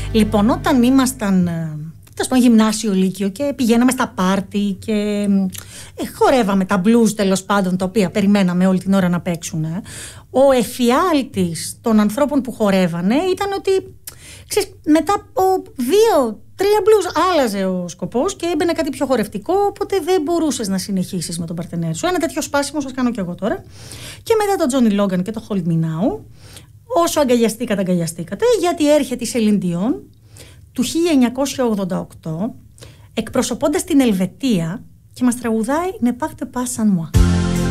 Λοιπόν, όταν ήμασταν γυμνάσιο, λύκειο και πηγαίναμε στα πάρτι και χορεύαμε τα blues, τέλος πάντων, τα οποία περιμέναμε όλη την ώρα να παίξουν, ο εφιάλτης των ανθρώπων που χορεύανε ήταν ότι, ξέρεις, μετά από 2-3 blues άλλαζε ο σκοπός και έμπαινε κάτι πιο χορευτικό, οπότε δεν μπορούσες να συνεχίσεις με τον παρτενέρ σου. Ένα τέτοιο σπάσιμο σας κάνω κι εγώ τώρα. Και μετά τον Johnny Logan και το Hold Me Now, όσο αγκαλιαστήκατε, γιατί έρχεται η Celine Dion του 1988, εκπροσωπώντας την Ελβετία, και μας τραγουδάει «Ne parte pas sans moi».